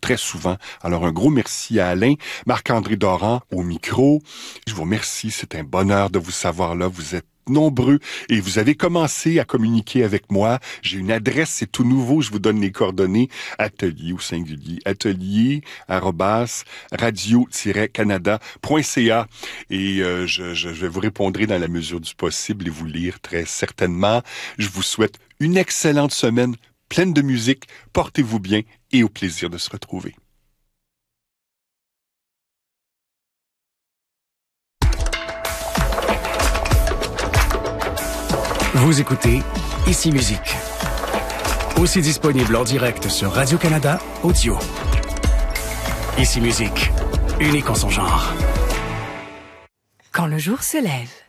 très souvent. Alors, un gros merci à Alain, Marc-André Doran au micro. Je vous remercie, c'est un bonheur de vous savoir là. Vous êtes nombreux et vous avez commencé à communiquer avec moi. J'ai une adresse, c'est tout nouveau, je vous donne les coordonnées, atelier au singulier, atelier@radio-canada.ca et je vais vous répondre dans la mesure du possible et vous lire très certainement. Je vous souhaite une excellente semaine pleine de musique, portez-vous bien et au plaisir de se retrouver. Vous écoutez Ici Musique. Aussi disponible en direct sur Radio-Canada Audio. Ici Musique, unique en son genre. Quand le jour se lève.